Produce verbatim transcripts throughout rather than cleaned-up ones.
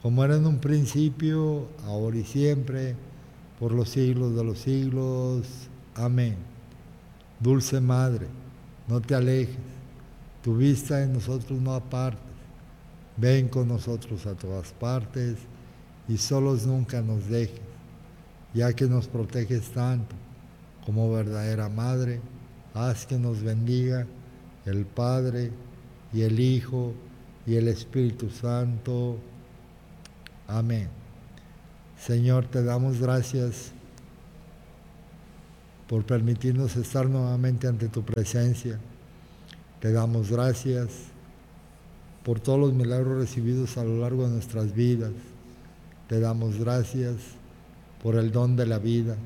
como era en un principio, ahora y siempre, por los siglos de los siglos. Amén. Dulce Madre, no te alejes, tu vista en nosotros no apartes, ven con nosotros a todas partes y solos nunca nos dejes, ya que nos proteges tanto como verdadera Madre, haz que nos bendiga el Padre y el Hijo y el Espíritu Santo. Amén. Señor, te damos gracias por permitirnos estar nuevamente ante tu presencia. Te damos gracias por todos los milagros recibidos a lo largo de nuestras vidas. Te damos gracias por el don de la vida.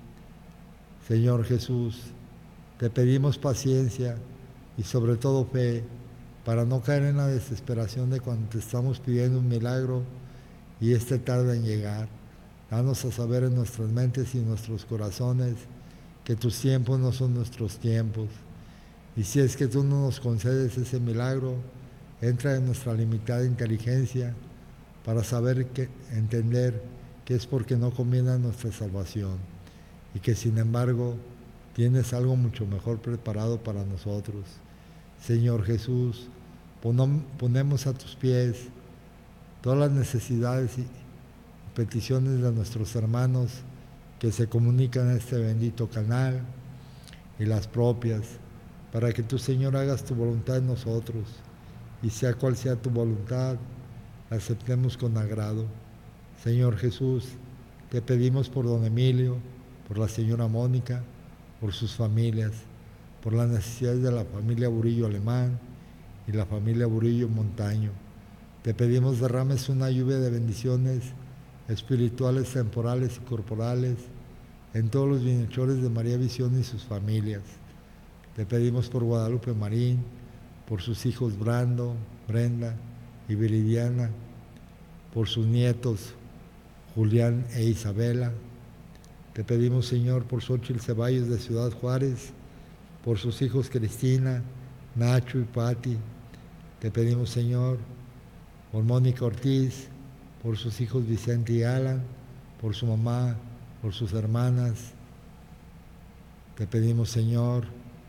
Señor Jesús, te pedimos paciencia y sobre todo fe para no caer en la desesperación de cuando te estamos pidiendo un milagro y este tarda en llegar. Danos a saber en nuestras mentes y en nuestros corazones que tus tiempos no son nuestros tiempos. Y si es que tú no nos concedes ese milagro, entra en nuestra limitada inteligencia para saber que, entender que es porque no conviene a nuestra salvación y que sin embargo tienes algo mucho mejor preparado para nosotros. Señor Jesús, ponemos a tus pies todas las necesidades y peticiones de nuestros hermanos que se comunican en este bendito canal y las propias, para que tú, Señor, hagas tu voluntad en nosotros y sea cual sea tu voluntad, la aceptemos con agrado. Señor Jesús, te pedimos por don Emilio, por la señora Mónica, por sus familias, por las necesidades de la familia Burillo Alemán y la familia Burillo Montaño. Te pedimos derrames una lluvia de bendiciones espirituales, temporales y corporales en todos los bienhechores de María Visión y sus familias. Te pedimos por Guadalupe Marín, por sus hijos Brando, Brenda y Viridiana, por sus nietos Julián e Isabela. Te pedimos, Señor, por Xóchitl Ceballos de Ciudad Juárez, por sus hijos Cristina, Nacho y Patti. Te pedimos, Señor, por Mónica Ortiz, por sus hijos Vicente y Alan, por su mamá, por sus hermanas. Te pedimos, Señor,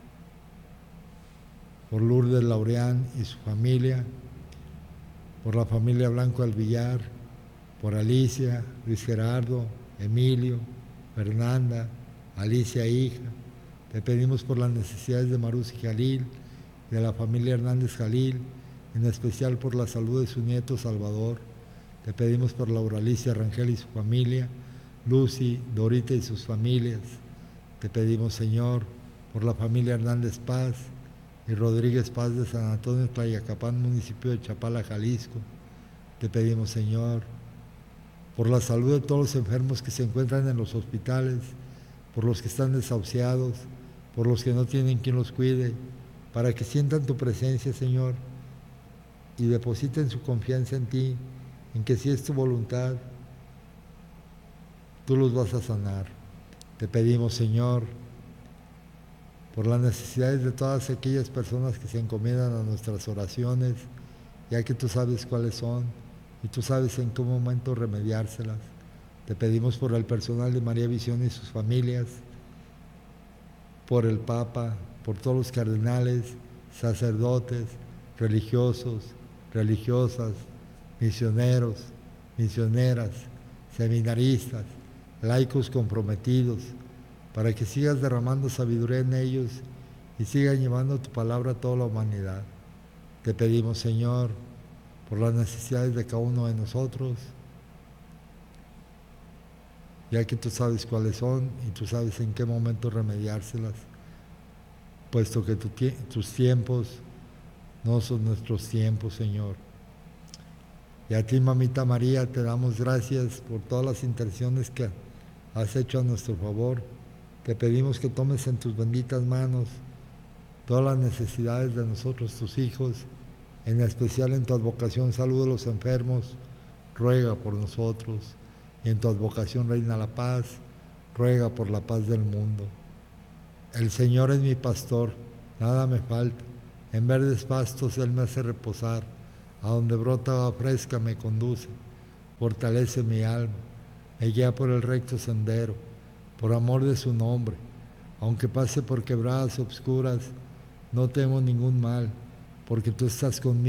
por Lourdes Laureán y su familia, por la familia Blanco Alvillar, por Alicia, Luis Gerardo, Emilio, Fernanda, Alicia hija. Te pedimos por las necesidades de Marus y Jalil, de la familia Hernández Jalil, en especial por la salud de su nieto Salvador. Te pedimos por Laura Alicia Rangel y su familia, Lucy, Dorita y sus familias. Te pedimos, Señor, por la familia Hernández Paz y Rodríguez Paz de San Antonio Tlayacapán, municipio de Chapala, Jalisco. Te pedimos, Señor, por la salud de todos los enfermos que se encuentran en los hospitales, por los que están desahuciados, por los que no tienen quien los cuide, para que sientan tu presencia, Señor, y depositen su confianza en ti, en que si es tu voluntad, tú los vas a sanar. Te pedimos, Señor, por las necesidades de todas aquellas personas que se encomiendan a nuestras oraciones, ya que tú sabes cuáles son y tú sabes en qué momento remediárselas. Te pedimos por el personal de María Visión y sus familias, por el Papa, por todos los cardenales, sacerdotes, religiosos, religiosas, misioneros, misioneras, seminaristas, laicos comprometidos, para que sigas derramando sabiduría en ellos y sigan llevando tu palabra a toda la humanidad. Te pedimos, Señor, por las necesidades de cada uno de nosotros, ya que tú sabes cuáles son y tú sabes en qué momento remediárselas, puesto que tu, tus tiempos no son nuestros tiempos, Señor. Y a ti, Mamita María, te damos gracias por todas las intenciones que has hecho a nuestro favor. Te pedimos que tomes en tus benditas manos todas las necesidades de nosotros, tus hijos, en especial en tu advocación Salud de los Enfermos, ruega por nosotros. Y en tu advocación Reina la Paz, ruega por la paz del mundo. El Señor es mi pastor, nada me falta. En verdes pastos Él me hace reposar, a donde brota agua fresca me conduce. fortalece mi alma, me guía por el recto sendero, por amor de su nombre. Aunque pase por quebradas obscuras, no temo ningún mal, porque tú estás conmigo.